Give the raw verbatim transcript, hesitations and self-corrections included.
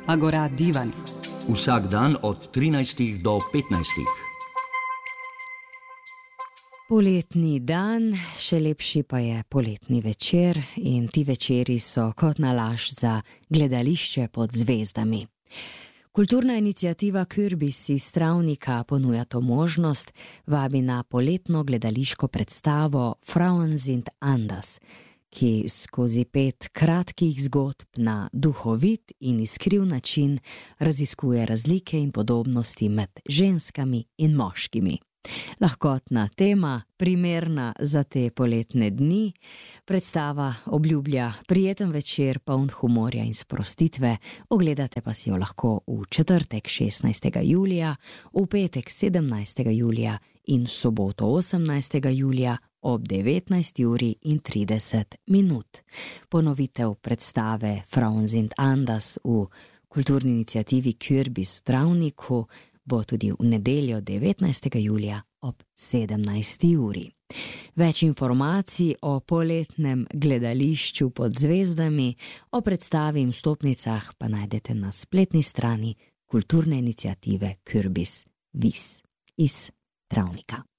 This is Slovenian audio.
Agora divan. Vsak dan od trinajstih do petnajstih. Poletni dan, še lepši pa je poletni večer in ti večeri so kot nalašč za gledališče pod zvezdami. Kulturna iniciativa Kürbis iz Travnika ponuja to možnost, vabi na poletno gledališko predstavo Frauen sind anders, ki skozi pet kratkih zgodb na duhovit in iskriv način raziskuje razlike in podobnosti med ženskami in moškimi. Lahkotna tema, primerna za te poletne dni, predstava obljublja prijeten večer, poln humorja in sprostitve, ogledate pa si jo lahko v četrtek šestnajstega julija, v petek sedemnajstega julija in v soboto osemnajstega julija ob devetnajsti uri in trideset minut. Ponovitev predstave Frauen sind anders v kulturni iniciativi Kürbis v Travniku bo tudi v nedeljo devetnajstega julija ob sedemnajsti uri. Več informacij o poletnem gledališču pod zvezdami, o predstavi in vstopnicah pa najdete na spletni strani kulturne iniciative Kürbis Vis iz Travnika.